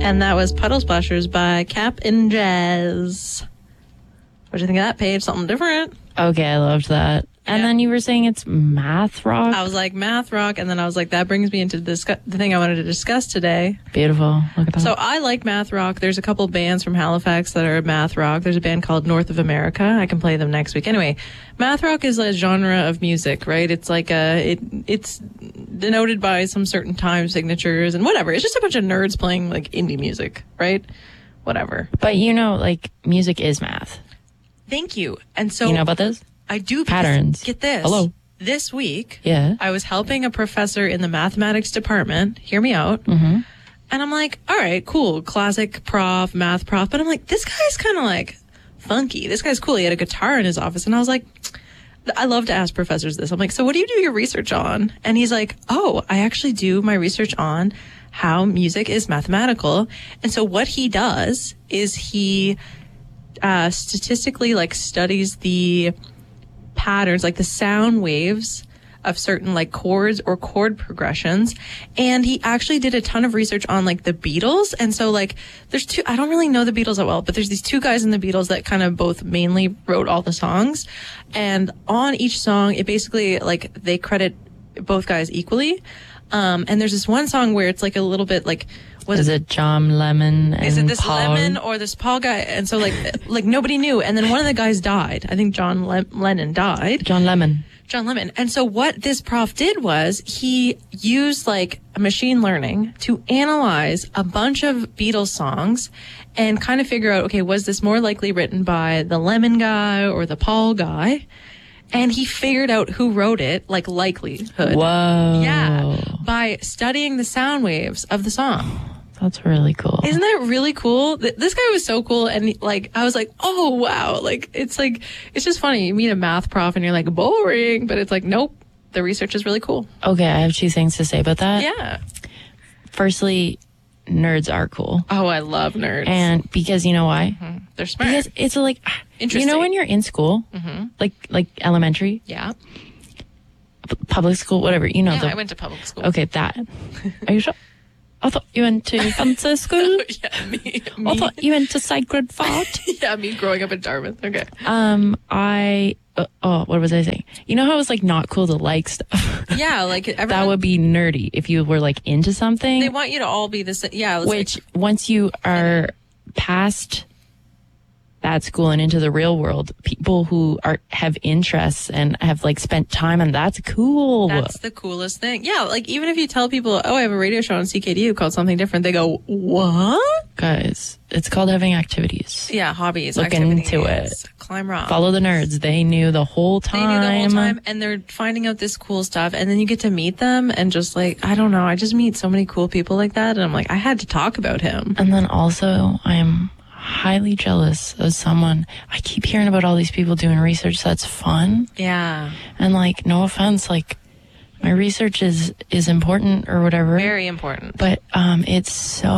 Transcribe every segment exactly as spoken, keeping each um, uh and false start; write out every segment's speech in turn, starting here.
And that was Puddle Splashers by Cap and Jazz. What do you think of that, Paige? Something different. Okay, I loved that. And Yeah. then you were saying it's math rock? I was like, math rock, and then I was like, that brings me into discuss- the thing I wanted to discuss today. Beautiful. Look at that. So I like math rock. There's a couple bands from Halifax that are math rock. There's a band called North of America. I can play them next week. Anyway, math rock is a genre of music, right? It's like a, it, it's denoted by some certain time signatures and whatever. It's just a bunch of nerds playing like indie music, right? Whatever. But you know, like, music is math. Thank you. And so You know about this? I do Patterns. Get this. Hello. This week, Yeah. I was helping a professor in the mathematics department. Hear me out. Mm-hmm. And I'm like, all right, cool. Classic prof, math prof. But I'm like, this guy's kind of like funky. This guy's cool. He had a guitar in his office. And I was like, I love to ask professors this. I'm like, so what do you do your research on? And he's like, oh, I actually do my research on how music is mathematical. And so what he does is he uh, statistically like studies the patterns, like the sound waves of certain like chords or chord progressions. And he actually did a ton of research on like the Beatles. And so like there's two, I don't really know the Beatles that well, but there's these two guys in the Beatles that kind of both mainly wrote all the songs. And on each song, it basically like they credit both guys equally. Um, and there's this one song where it's like a little bit like, was Is it John Lemon and is it this Paul? Lemon or this Paul guy? And so like, like nobody knew. And then one of the guys died. I think John Le- Lennon died. John Lemon. John Lemon. And so what this prof did was he used like machine learning to analyze a bunch of Beatles songs and kind of figure out, okay, was this more likely written by the Lemon guy or the Paul guy? And he figured out who wrote it, like likelihood. Whoa. Yeah. By studying the sound waves of the song. That's really cool. Isn't that really cool? Th- This guy was so cool. And like, I was like, oh, wow. Like, it's like, it's just funny. You meet a math prof and you're like, boring. But it's like, nope, the research is really cool. Okay, I have two things to say about that. Yeah. Firstly, nerds are cool. Oh, I love nerds. And because you know why? Mm-hmm. They're smart. Because it's like, you Interesting. know, when you're in school, Mm-hmm. like like elementary, Yeah. p- public school, whatever, you know. Yeah, the, I went to public school. Okay, that. Are you sure? I thought you went to fancy school. yeah, me. I me. thought you went to Sacred Fort. yeah, me growing up in Dartmouth. Okay. Um, I. Uh, oh, what was I saying? You know how it's like not cool to like stuff. Yeah, like everyone, That would be nerdy if you were like into something. they want you to all be the same. Yeah. It was Which like, once you are past that school and into the real world, people who are have interests and have like spent time and that's cool. that's the coolest thing. Yeah, like even if you tell people, oh, I have a radio show on C K D U called something different, they go, what? Guys, it's called having activities. Yeah, hobbies. Look activities, into it. Climb rock. Follow the nerds. They knew the whole They time. knew the whole time, and they're finding out this cool stuff, and then you get to meet them, and just like, I don't know, I just meet so many cool people like that, and I'm like, I had to talk about him. And then also, I'm highly jealous of someone. I keep hearing about all these people doing research that's fun. Yeah, And like, no offense, like my research is is important or whatever. very important. But um, it's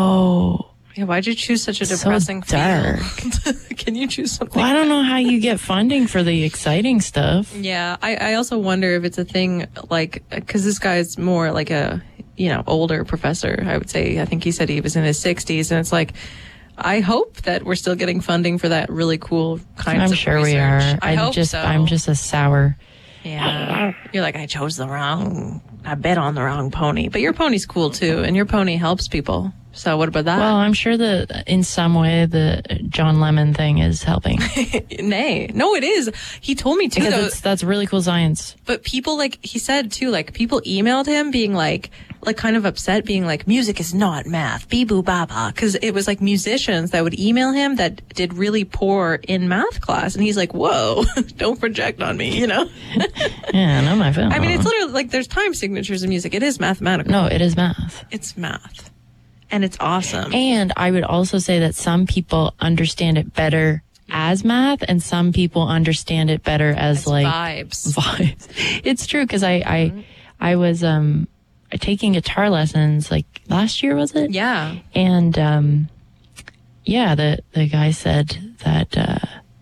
so. Yeah, why'd you choose such a So depressing dark. field? Can you choose something? Well, I don't know how you get funding for the exciting stuff. Yeah, I, I also wonder if it's a thing like, because this guy's more like a, you know, older professor, I would say. I think he said he was in his sixties, and it's like, I hope that we're still getting funding for that really cool kinds I'm of sure research. we are. I I'm hope just so. I'm just a sour. Yeah. You're like, I chose the wrong, I bet on the wrong pony. But your pony's cool too, and your pony helps people. So what about that? Well, I'm sure that in some way the John Lemon thing is helping Nay. No, it is. He told me too, because though. it's, that's really cool science. But people, like, he said too, like, people emailed him being like, like, kind of upset, being like, music is not math, bee boo ba ba. Because it was like musicians that would email him that did really poor in math class. And he's like, whoa, don't project on me, you know? Yeah, no, my phone. I mean, it's literally like there's time signatures in music. It is mathematical. no, it is math. It's math. And it's awesome. And I would also say that some people understand it better as math, and some people understand it better as It's like vibes. vibes. It's true because I, I I was um taking guitar lessons like last year, was it? Yeah. And um yeah, the the guy said that uh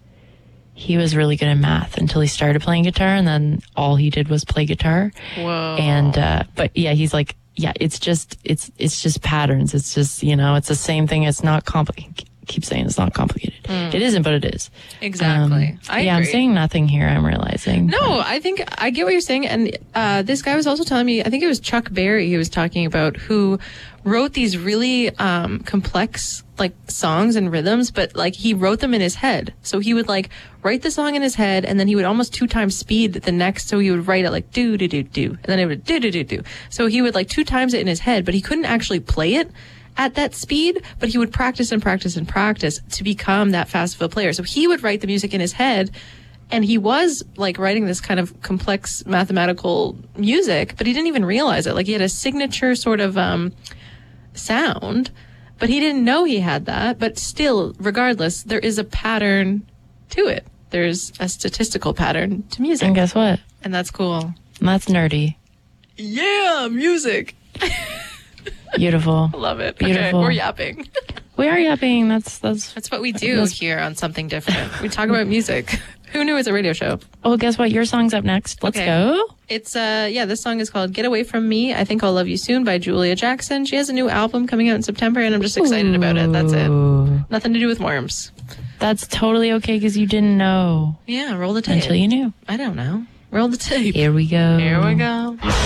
he was really good at math until he started playing guitar, and then all he did was play guitar. Whoa. And uh but yeah, he's like yeah, it's just it's it's just patterns. It's just, you know, it's the same thing. It's not complicated. Keep saying it's not complicated. Mm. It isn't, but it is. Exactly. Um, I yeah, agree. I'm saying nothing here. I'm realizing. No, I think I get what you're saying. And uh, this guy was also telling me, I think it was Chuck Berry he was talking about, who wrote these really um, complex like songs and rhythms, but like he wrote them in his head. So he would like write the song in his head, and then he would almost two times speed the next. So he would write it like do do do do, and then it would do do do do. So he would like two times it in his head, but he couldn't actually play it at that speed, but he would practice and practice and practice to become that fast of a player. So he would write the music in his head, and he was like writing this kind of complex mathematical music, but he didn't even realize it. Like he had a signature sort of um, sound, but he didn't know he had that. But still, regardless, there is a pattern to it. There's a statistical pattern to music. And guess what? And that's cool. That's nerdy. Yeah, music. Beautiful. Love it. Beautiful. Okay, we're yapping. We are yapping. That's that's. That's what we do That's- here on Something Different. We talk about music. Who knew it's a radio show? Oh, guess what? Your song's up next. Let's Okay. go. It's, uh, yeah, this song is called Get Away From Me, I Think I'll Love You Soon by Julia Jackson. She has a new album coming out in September, and I'm just excited about it. That's it. Ooh. Nothing to do with worms. That's totally okay because you didn't know Yeah, roll the tape. until you knew. I don't know. Roll the tape. Here we go. Here we go.